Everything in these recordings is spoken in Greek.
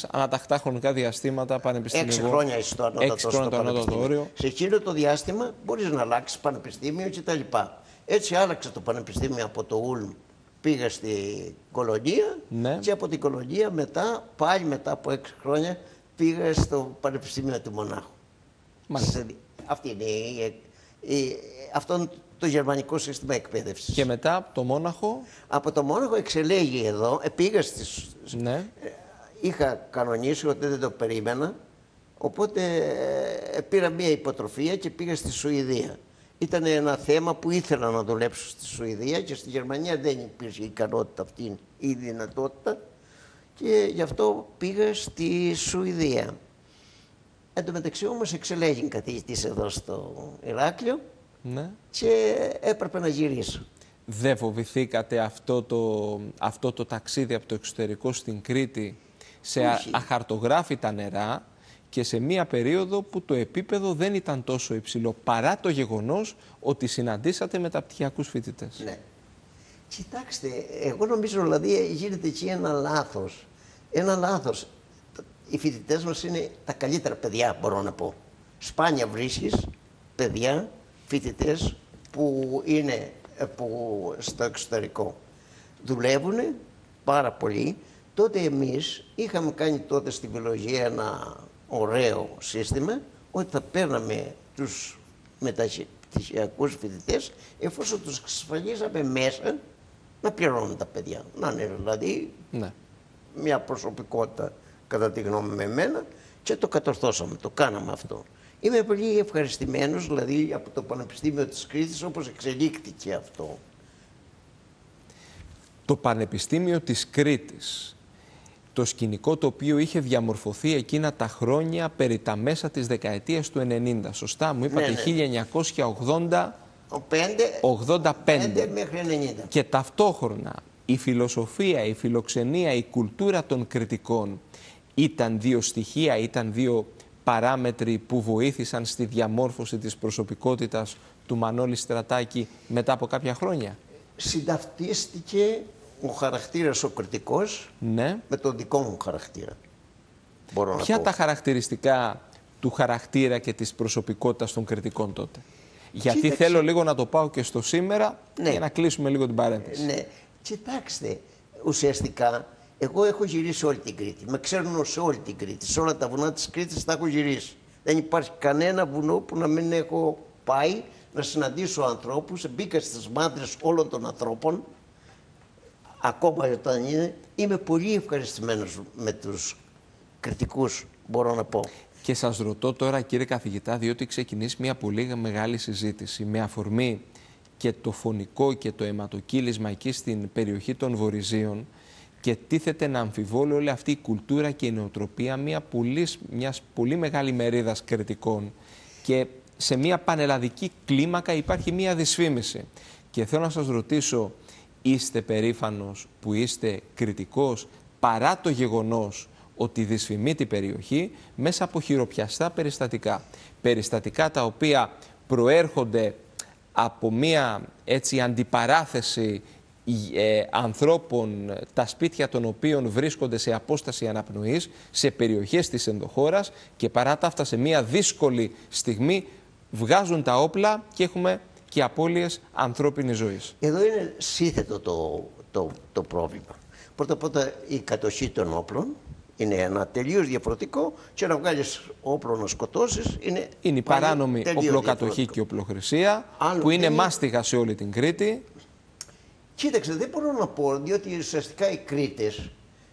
ανατακτά χρονικά διαστήματα πανεπιστημίου. 6 χρόνια είσαι στο ανώτατο όριο. Σε εκείνο το διάστημα μπορείς να αλλάξεις πανεπιστήμιο κτλ. Έτσι άλλαξε το πανεπιστήμιο από το Ούλμ. Πήγα στη Κολονία και από την Κολονία πάλι μετά από 6 χρόνια πήγα στο Πανεπιστήμιο του Μονάχου. Αυτή είναι αυτό το γερμανικό σύστημα εκπαίδευσης. Και μετά από το Μόναχο. Από το Μόναχο εξελέγει εδώ. Πήγα είχα κανονίσει ότι δεν το περίμενα. Οπότε πήρα μία υποτροφία και πήγα στη Σουηδία. Ήταν ένα θέμα που ήθελα να δουλέψω στη Σουηδία και στη Γερμανία δεν υπήρχε η ικανότητα αυτή, η δυνατότητα. Και γι' αυτό πήγα στη Σουηδία. Εν τω μεταξύ όμως εξελέγει καθηγητής εδώ στο Ηράκλειο και έπρεπε να γυρίσω. Δεν φοβηθήκατε αυτό το ταξίδι από το εξωτερικό στην Κρήτη σε αχαρτογράφητα νερά και σε μία περίοδο που το επίπεδο δεν ήταν τόσο υψηλό, παρά το γεγονός ότι συναντήσατε μεταπτυχιακούς φοιτητές? Ναι. Κοιτάξτε, εγώ νομίζω δηλαδή γίνεται εκεί ένα λάθος. Ένα λάθος. Οι φοιτητές μας είναι τα καλύτερα παιδιά, μπορώ να πω. Σπάνια βρίσκεις παιδιά, φοιτητές που στο εξωτερικό δουλεύουν πάρα πολύ. Τότε εμείς είχαμε κάνει τότε στη βιολογία ένα ωραίο σύστημα ότι θα παίρναμε τους μεταπτυχιακούς φοιτητές εφόσον τους εξασφαλίζαμε μέσα να πληρώνουν τα παιδιά. Να είναι δηλαδή μια προσωπικότητα κατά τη γνώμη με εμένα και το κατορθώσαμε, το κάναμε αυτό. Είμαι πολύ ευχαριστημένος δηλαδή από το Πανεπιστήμιο της Κρήτης όπως εξελίχθηκε αυτό. Το Πανεπιστήμιο της Κρήτης, το σκηνικό το οποίο είχε διαμορφωθεί εκείνα τα χρόνια περί τα μέσα της δεκαετίας του 90, σωστά μου είπατε? 1985 μέχρι 90. Και ταυτόχρονα η φιλοσοφία, η φιλοξενία, η κουλτούρα των κριτικών ήταν δύο στοιχεία, ήταν δύο παράμετροι που βοήθησαν στη διαμόρφωση της προσωπικότητας του Μανώλη Στρατάκη μετά από κάποια χρόνια. Συνταυτίστηκε ο χαρακτήρας ο κριτικός με τον δικό μου χαρακτήρα. Ποια τα χαρακτηριστικά του χαρακτήρα και της προσωπικότητας των κριτικών τότε? Γιατί θέλω λίγο να το πάω και στο σήμερα για να κλείσουμε λίγο την παρένθεση. Ναι, κοιτάξτε, ουσιαστικά εγώ έχω γυρίσει όλη την Κρήτη. Με ξέρουν σε όλη την Κρήτη. Σε όλα τα βουνά της Κρήτης τα έχω γυρίσει. Δεν υπάρχει κανένα βουνό που να μην έχω πάει να συναντήσω ανθρώπους. Μπήκα στις μάντρες όλων των ανθρώπων. Ακόμα όταν είμαι πολύ ευχαριστημένος με τους κριτικούς, μπορώ να πω. Και σας ρωτώ τώρα, κύριε καθηγητά, διότι ξεκινήσει μια πολύ μεγάλη συζήτηση με αφορμή και το φωνικό και το αιματοκύλισμα εκεί στην περιοχή των Βορειζίων και τίθεται να αμφιβόλω όλη αυτή η κουλτούρα και η νοοτροπία μιας πολύ μεγάλη μερίδας κριτικών και σε μια πανελλαδική κλίμακα υπάρχει μια δυσφήμιση. Και θέλω να σας ρωτήσω, είστε περήφανος που είστε κριτικός παρά το γεγονός ότι δυσφημεί την περιοχή μέσα από χειροπιαστά περιστατικά? Περιστατικά τα οποία προέρχονται από μία έτσι αντιπαράθεση ανθρώπων τα σπίτια των οποίων βρίσκονται σε απόσταση αναπνοής σε περιοχές της ενδοχώρας και παρά τα αυτά σε μία δύσκολη στιγμή βγάζουν τα όπλα και έχουμε και απώλειες ανθρώπινης ζωής. Εδώ είναι σύνθετο το πρόβλημα. Πρώτα η κατοχή των όπλων είναι ένα τελείως διαφορετικό και να βγάλεις όπλο να σκοτώσεις είναι η παράνομη οπλοκατοχή και οπλοχρησία που είναι μάστιγα σε όλη την Κρήτη. Κοίταξε, δεν μπορώ να πω, διότι ουσιαστικά οι Κρήτες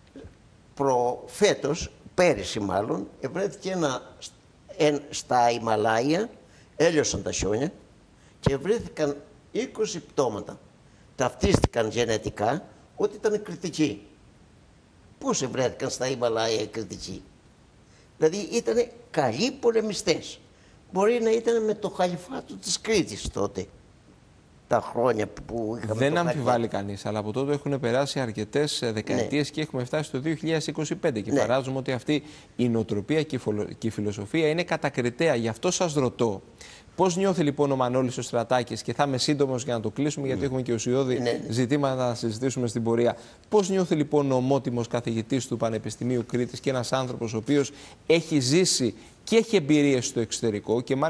φέτος, πέρυσι μάλλον, βρέθηκε στα Ιμαλάια, έλειωσαν τα χιόνια και βρέθηκαν 20 πτώματα. Ταυτίστηκαν γενετικά ότι ήταν κριτικοί. Πώς βρέθηκαν στα Ιμαλάια οι κριτικοί? Δηλαδή ήταν καλοί πολεμιστές. Μπορεί να ήταν με το χαλιφάτο της Κρήτης τότε. Τα χρόνια που είχαμε. Δεν αμφιβάλλει κανείς, αλλά από τότε έχουν περάσει αρκετές δεκαετίες και έχουμε φτάσει στο 2025 και φαντάζομαι ότι αυτή η νοοτροπία και η φιλοσοφία είναι κατακριτέα. Γι' αυτό σας ρωτώ, Πώς νιώθει λοιπόν ο Μανώλης ο Στρατάκης, και θα είμαι σύντομος για να το κλείσουμε, γιατί έχουμε και ουσιώδη ζητήματα να συζητήσουμε στην πορεία. Πώς νιώθει λοιπόν ο ομότιμος καθηγητής του Πανεπιστημίου Κρήτης και ένας άνθρωπος ο οποίος έχει ζήσει και έχει εμπειρίες στο εξωτερικό και μάλιστα